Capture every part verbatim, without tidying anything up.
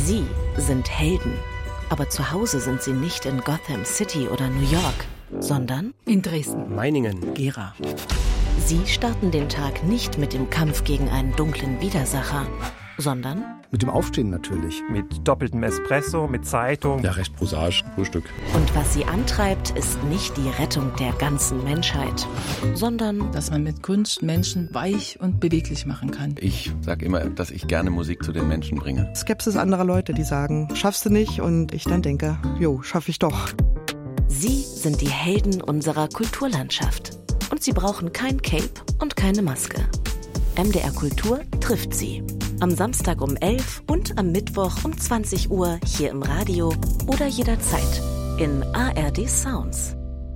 Sie sind Helden. Aber zu Hause sind sie nicht in Gotham City oder New York, sondern in Dresden, Meiningen, Gera. Sie starten den Tag nicht mit dem Kampf gegen einen dunklen Widersacher, sondern mit dem Aufstehen natürlich. Mit doppeltem Espresso, mit Zeitung. Ja, recht prosaisch, Frühstück. Und was sie antreibt, ist nicht die Rettung der ganzen Menschheit, sondern dass man mit Kunst Menschen weich und beweglich machen kann. Ich sage immer, dass ich gerne Musik zu den Menschen bringe. Skepsis anderer Leute, die sagen, schaffst du nicht, und ich dann denke, jo, schaff ich doch. Sie sind die Helden unserer Kulturlandschaft. Und sie brauchen kein Cape und keine Maske. M D R Kultur trifft sie. Am Samstag um elf und am Mittwoch um zwanzig Uhr hier im Radio oder jederzeit in A R D Sounds.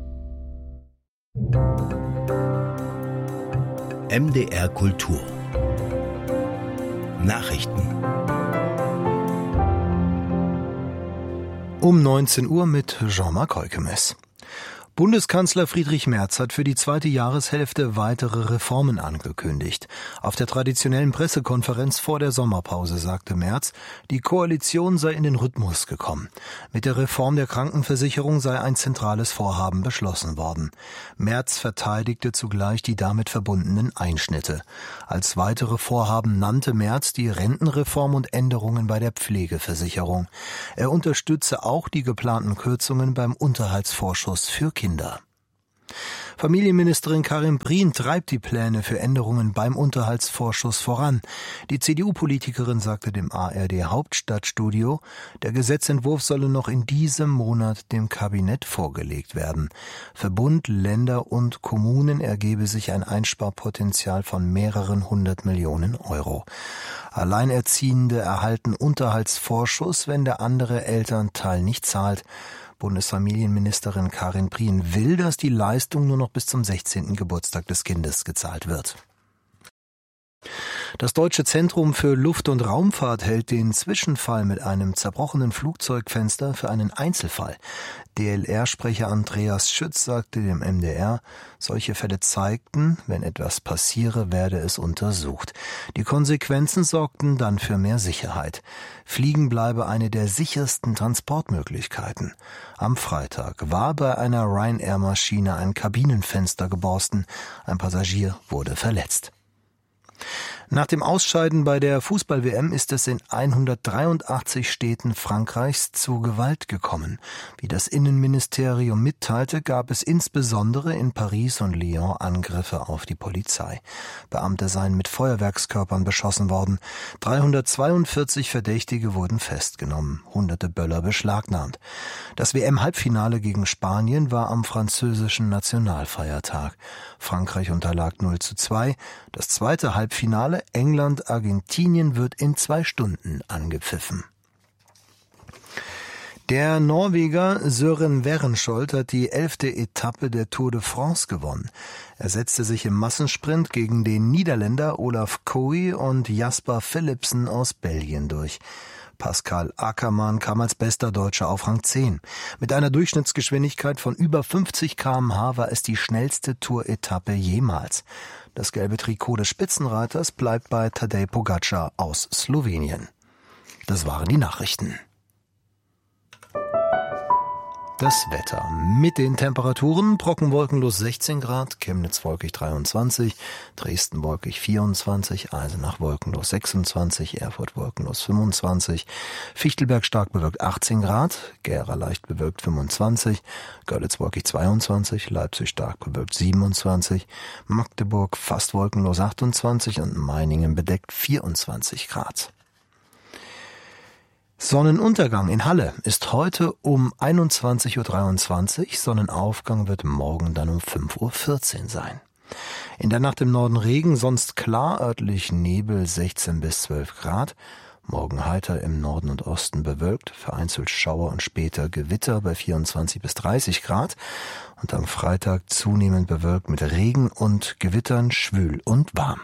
M D R Kultur. Nachrichten. Um neunzehn Uhr mit Jean-Marc Heukemes. Bundeskanzler Friedrich Merz hat für die zweite Jahreshälfte weitere Reformen angekündigt. Auf der traditionellen Pressekonferenz vor der Sommerpause sagte Merz, die Koalition sei in den Rhythmus gekommen. Mit der Reform der Krankenversicherung sei ein zentrales Vorhaben beschlossen worden. Merz verteidigte zugleich die damit verbundenen Einschnitte. Als weitere Vorhaben nannte Merz die Rentenreform und Änderungen bei der Pflegeversicherung. Er unterstütze auch die geplanten Kürzungen beim Unterhaltsvorschuss für Kinder. Kinder. Familienministerin Karin Prien treibt die Pläne für Änderungen beim Unterhaltsvorschuss voran. Die C D U-Politikerin sagte dem A R D-Hauptstadtstudio, der Gesetzentwurf solle noch in diesem Monat dem Kabinett vorgelegt werden. Für Bund, Länder und Kommunen ergebe sich ein Einsparpotenzial von mehreren hundert Millionen Euro. Alleinerziehende erhalten Unterhaltsvorschuss, wenn der andere Elternteil nicht zahlt. Bundesfamilienministerin Karin Prien will, dass die Leistung nur noch bis zum sechzehnten Geburtstag des Kindes gezahlt wird. Das Deutsche Zentrum für Luft- und Raumfahrt hält den Zwischenfall mit einem zerbrochenen Flugzeugfenster für einen Einzelfall. D L R-Sprecher Andreas Schütz sagte dem M D R, solche Fälle zeigten, wenn etwas passiere, werde es untersucht. Die Konsequenzen sorgten dann für mehr Sicherheit. Fliegen bleibe eine der sichersten Transportmöglichkeiten. Am Freitag war bei einer Ryanair-Maschine ein Kabinenfenster geborsten. Ein Passagier wurde verletzt. Nach dem Ausscheiden bei der Fußball-W M ist es in hundertdreiundachtzig Städten Frankreichs zu Gewalt gekommen. Wie das Innenministerium mitteilte, gab es insbesondere in Paris und Lyon Angriffe auf die Polizei. Beamte seien mit Feuerwerkskörpern beschossen worden. dreihundertzweiundvierzig Verdächtige wurden festgenommen, hunderte Böller beschlagnahmt. Das W M-Halbfinale gegen Spanien war am französischen Nationalfeiertag. Frankreich unterlag null zu zwei. Das zweite Halbfinale England-Argentinien wird in zwei Stunden angepfiffen. Der Norweger Søren Werenskiold hat die elfte Etappe der Tour de France gewonnen. Er setzte sich im Massensprint gegen den Niederländer Olaf Koe und Jasper Philipsen aus Belgien durch. Pascal Ackermann kam als bester Deutscher auf Rang zehn. Mit einer Durchschnittsgeschwindigkeit von über fünfzig Kilometer pro Stunde war es die schnellste Tour-Etappe jemals. Das gelbe Trikot des Spitzenreiters bleibt bei Tadej Pogačar aus Slowenien. Das waren die Nachrichten. Das Wetter mit den Temperaturen: trockenwolkenlos sechzehn Grad, Chemnitz wolkig dreiundzwanzig, Dresden wolkig vierundzwanzig, Eisenach wolkenlos sechsundzwanzig, Erfurt wolkenlos fünfundzwanzig, Fichtelberg stark bewölkt achtzehn Grad, Gera leicht bewölkt fünfundzwanzig, Görlitz wolkig zweiundzwanzig, Leipzig stark bewölkt siebenundzwanzig, Magdeburg fast wolkenlos achtundzwanzig und Meiningen bedeckt vierundzwanzig Grad. Sonnenuntergang in Halle ist heute um einundzwanzig Uhr dreiundzwanzig, Sonnenaufgang wird morgen dann um fünf Uhr vierzehn sein. In der Nacht im Norden Regen, sonst klar, örtlich Nebel sechzehn bis zwölf Grad. Morgen heiter im Norden und Osten bewölkt, vereinzelt Schauer und später Gewitter bei vierundzwanzig bis dreißig Grad. Und am Freitag zunehmend bewölkt mit Regen und Gewittern, schwül und warm.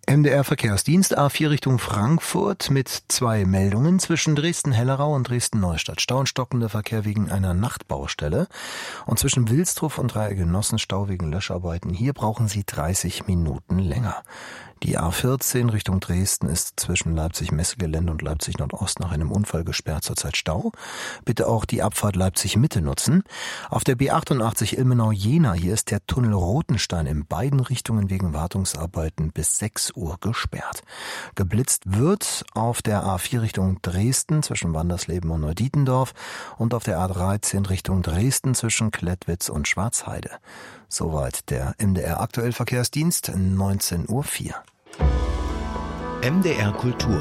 M D R-Verkehrsdienst A vier Richtung Frankfurt mit zwei Meldungen zwischen Dresden-Hellerau und Dresden-Neustadt. Stau und stockender Verkehr wegen einer Nachtbaustelle. Und zwischen Wilsdruf und Dreieck-Genossen Stau wegen Löscharbeiten. Hier brauchen Sie dreißig Minuten länger. Die A vierzehn Richtung Dresden ist zwischen Leipzig-Messegelände und Leipzig-Nordost nach einem Unfall gesperrt, zurzeit Stau. Bitte auch die Abfahrt Leipzig-Mitte nutzen. Auf der B achtundachtzig Ilmenau-Jena, hier ist der Tunnel Rotenstein in beiden Richtungen wegen Wartungsarbeiten bis sechs Uhr gesperrt. Geblitzt wird auf der A vier Richtung Dresden zwischen Wandersleben und Neudietendorf und auf der A dreizehn Richtung Dresden zwischen Klettwitz und Schwarzheide. Soweit der M D R Aktuell Verkehrsdienst, neunzehn Uhr vier. M D R Kultur.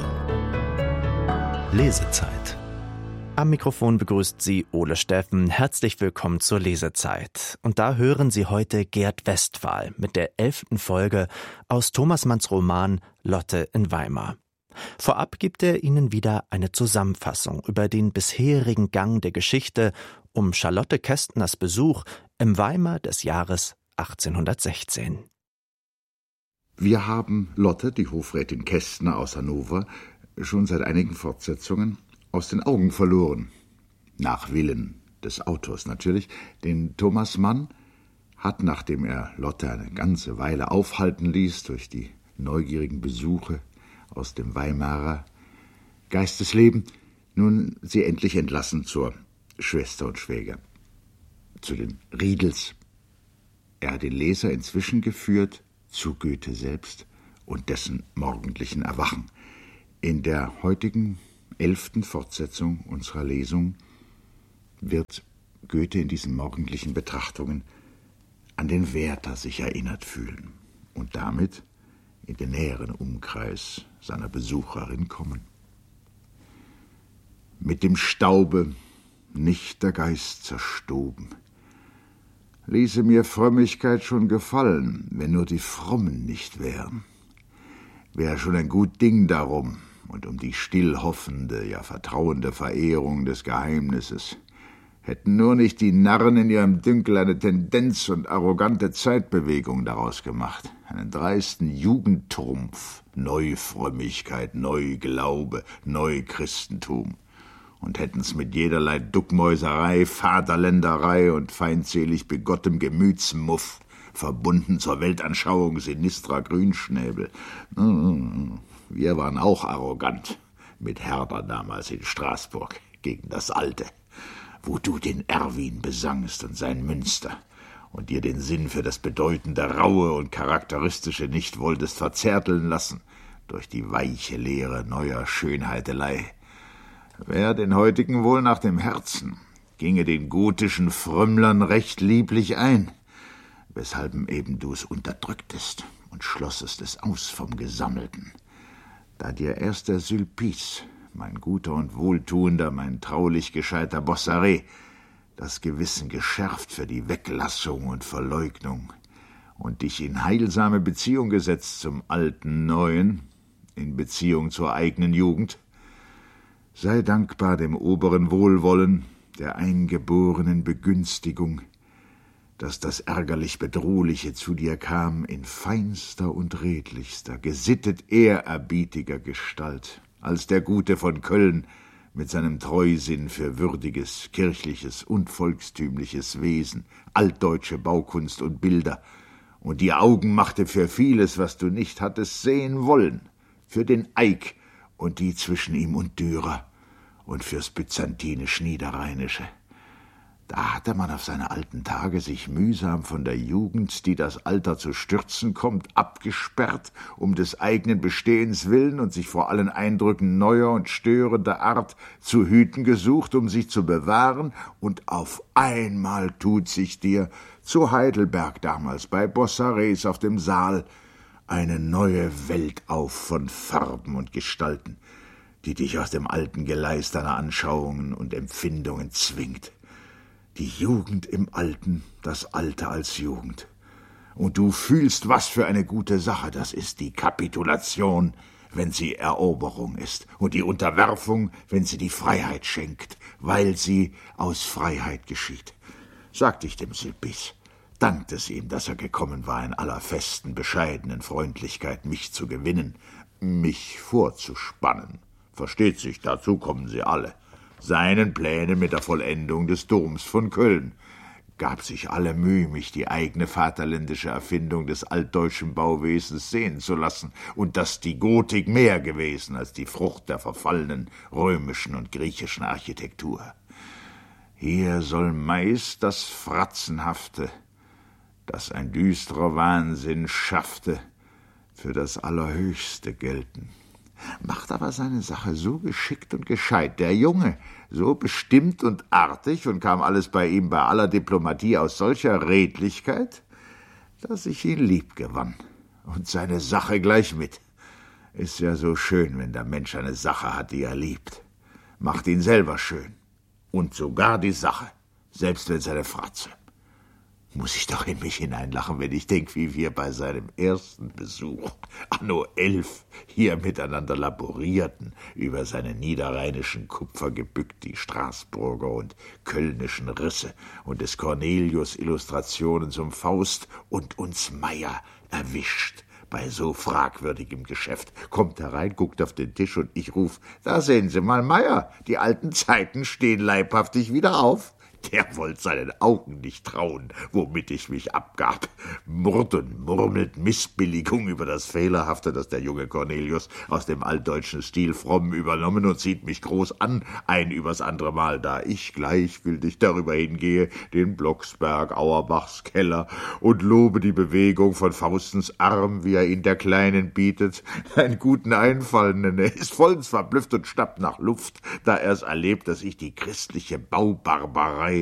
Lesezeit. Am Mikrofon begrüßt Sie Ole Steffen. Herzlich willkommen zur Lesezeit. Und da hören Sie heute Gerd Westphal mit der elften Folge aus Thomas Manns Roman Lotte in Weimar. Vorab gibt er Ihnen wieder eine Zusammenfassung über den bisherigen Gang der Geschichte um Charlotte Kästners Besuch im Weimar des Jahres achtzehnhundertsechzehn. Wir haben Lotte, die Hofrätin Kästner aus Hannover, schon seit einigen Fortsetzungen aus den Augen verloren. Nach Willen des Autors natürlich, denn Thomas Mann hat, nachdem er Lotte eine ganze Weile aufhalten ließ durch die neugierigen Besuche aus dem Weimarer Geistesleben, nun sie endlich entlassen zur Schwester und Schwäger, zu den Riedels. Er hat den Leser inzwischen geführt zu Goethe selbst und dessen morgendlichen Erwachen. In der heutigen elften Fortsetzung unserer Lesung wird Goethe in diesen morgendlichen Betrachtungen an den Werther sich erinnert fühlen und damit in den näheren Umkreis seiner Besucherin kommen. Mit dem Staube nicht der Geist zerstoben, ließe mir Frömmigkeit schon gefallen, wenn nur die Frommen nicht wären. Wäre schon ein gut Ding darum und um die still hoffende, ja vertrauende Verehrung des Geheimnisses. Hätten nur nicht die Narren in ihrem Dünkel eine Tendenz und arrogante Zeitbewegung daraus gemacht, einen dreisten Jugendtrumpf, Neufrömmigkeit, Neuglaube, Neuchristentum. Und hätten's mit jederlei Duckmäuserei, Vaterländerei und feindselig begottem Gemütsmuff, verbunden zur Weltanschauung sinistrer Grünschnäbel. Wir waren auch arrogant, mit Herder damals in Straßburg, gegen das Alte, wo du den Erwin besangst und sein Münster und dir den Sinn für das bedeutende Raue und Charakteristische nicht wolltest verzärteln lassen durch die weiche Lehre neuer Schönheitelei. Wär den heutigen wohl nach dem Herzen, ginge den gotischen Frömmlern recht lieblich ein, weshalb eben du's unterdrücktest und schlossest es aus vom Gesammelten, da dir erst der Sulpice, mein guter und wohltuender, mein traulich gescheiter Bossaré, das Gewissen geschärft für die Weglassung und Verleugnung und dich in heilsame Beziehung gesetzt zum alten Neuen, in Beziehung zur eigenen Jugend. Sei dankbar dem oberen Wohlwollen, der eingeborenen Begünstigung, dass das ärgerlich Bedrohliche zu dir kam in feinster und redlichster, gesittet ehrerbietiger Gestalt, als der Gute von Köln mit seinem Treusinn für würdiges, kirchliches und volkstümliches Wesen, altdeutsche Baukunst und Bilder, und die Augen machte für vieles, was du nicht hattest sehen wollen, für den Eik und die zwischen ihm und Dürer und fürs byzantinisch-niederrheinische. Da hatte man auf seine alten Tage sich mühsam von der Jugend, die das Alter zu stürzen kommt, abgesperrt, um des eigenen Bestehens willen und sich vor allen Eindrücken neuer und störender Art zu hüten gesucht, um sich zu bewahren, und auf einmal tut sich dir, zu Heidelberg damals, bei Bossarés auf dem Saal, eine neue Welt auf von Farben und Gestalten, die dich aus dem alten Geleis deiner Anschauungen und Empfindungen zwingt. Die Jugend im Alten, das Alte als Jugend. Und du fühlst, was für eine gute Sache das ist, die Kapitulation, wenn sie Eroberung ist, und die Unterwerfung, wenn sie die Freiheit schenkt, weil sie aus Freiheit geschieht. Sag dich dem Sulpice, dankt es ihm, dass er gekommen war, in aller festen, bescheidenen Freundlichkeit mich zu gewinnen, mich vorzuspannen. Versteht sich, dazu kommen sie alle. Seinen Plänen mit der Vollendung des Doms von Köln. Gab sich alle Mühe, mich die eigene vaterländische Erfindung des altdeutschen Bauwesens sehen zu lassen, und dass die Gotik mehr gewesen als die Frucht der verfallenen römischen und griechischen Architektur. Hier soll meist das Fratzenhafte, das ein düsterer Wahnsinn schaffte, für das Allerhöchste gelten. Macht aber seine Sache so geschickt und gescheit, der Junge, so bestimmt und artig, und kam alles bei ihm bei aller Diplomatie aus solcher Redlichkeit, dass ich ihn lieb gewann. Und seine Sache gleich mit. Ist ja so schön, wenn der Mensch eine Sache hat, die er liebt. Macht ihn selber schön. Und sogar die Sache, selbst wenn es eine Fratze. Muss ich doch in mich hineinlachen, wenn ich denke, wie wir bei seinem ersten Besuch, anno elf, hier miteinander laborierten, über seine niederrheinischen Kupfer gebückt, die Straßburger und kölnischen Risse und des Cornelius Illustrationen zum Faust, und uns Meier erwischt bei so fragwürdigem Geschäft. Kommt herein, guckt auf den Tisch, und ich ruf, da sehen Sie mal, Meier, die alten Zeiten stehen leibhaftig wieder auf. Der wollte seinen Augen nicht trauen, womit ich mich abgab. Murrt und murmelt Missbilligung über das Fehlerhafte, das der junge Cornelius aus dem altdeutschen Stil fromm übernommen, und sieht mich groß an, ein übers andere Mal, da ich gleichgültig darüber hingehe, den Blocksberg, Auerbachs Keller, und lobe die Bewegung von Faustens Arm, wie er ihn der Kleinen bietet, einen guten Einfall nenne, ist vollends verblüfft und schnappt nach Luft, da er's erlebt, dass ich die christliche Baubarbarei